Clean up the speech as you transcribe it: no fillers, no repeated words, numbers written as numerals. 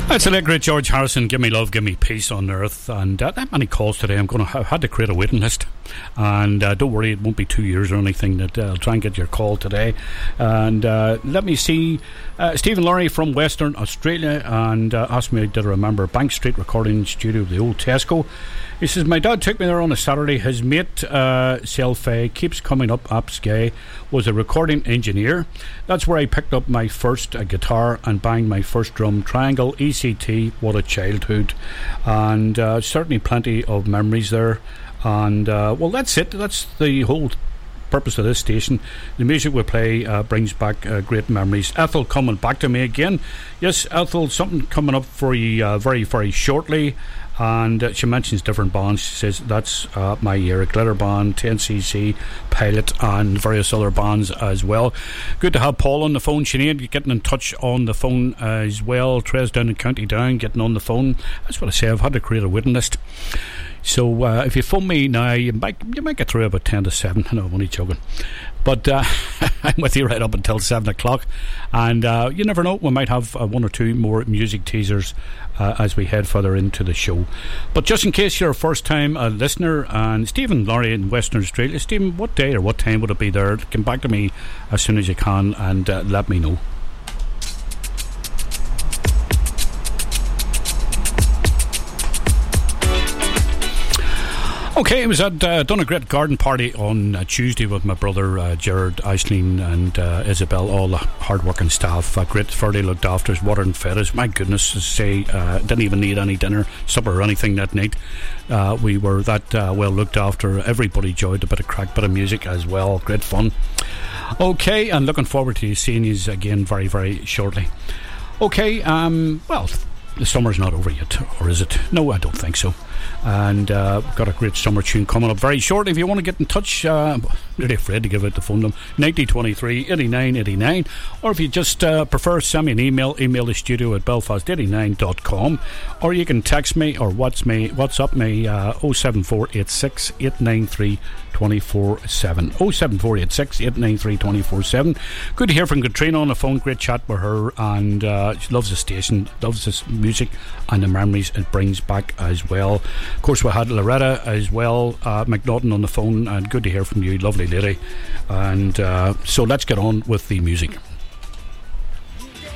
That's a great George Harrison, Give Me Love, Give Me Peace on Earth. And not many calls today. I had to create a waiting list. And don't worry, it won't be 2 years or anything. I'll try and get your call today. And let me see. Stephen Laurie from Western Australia and asked me, did I remember Bank Street recording studio of the old Tesco? He says, my dad took me there on a Saturday. His mate, Selfie, keeps coming up Apskay, was a recording engineer. That's where I picked up my first guitar and banged my first drum. Triangle, ECT, what a childhood. And certainly plenty of memories there. And well, that's it. That's the whole purpose of this station. The music we play brings back great memories. Ethel coming back to me again. Yes, Ethel, something coming up for you very, very shortly. And she mentions different bands. She says that's my year, Glitter Band, 10cc, Pilot, and various other bands as well. Good to have Paul on the phone. Sinead getting in touch on the phone as well. Tres down in County Down getting on the phone. That's what I say, I've had to create a waiting list. So if you phone me now, you might get through about 10 to 7. No, I'm only joking. But I'm with you right up until 7 o'clock. And you never know, we might have one or two more music teasers as we head further into the show. But just in case you're a first time listener, and Stephen Laurie in Western Australia, Stephen, what day or what time would it be there? Come back to me as soon as you can and let me know. Okay, I was at done a great garden party on Tuesday with my brother Gerard, Aisling and Isabel, all the hard-working staff. Great, fairly looked after us, water and fed us. My goodness, to say, didn't even need any dinner, supper or anything that night. We were that well looked after. Everybody enjoyed a bit of crack, bit of music as well. Great fun. Okay, and looking forward to seeing you again very, very shortly. Okay, well, the summer's not over yet, or is it? No, I don't think so. And we've got a great summer tune coming up very shortly. If you want to get in touch, I'm really afraid to give out the phone number, 9023 89 89, or if you just prefer, send me an email the studio at belfast89.com, or you can text me or WhatsApp me 07486 893 24/7 07486 893 24/7. Good to hear from Katrina on the phone. Great chat with her, and she loves the station, loves this music and the memories it brings back as well. Of course, we had Loretta as well, McNaughton on the phone, and good to hear from you, lovely lady. And so let's get on with the music.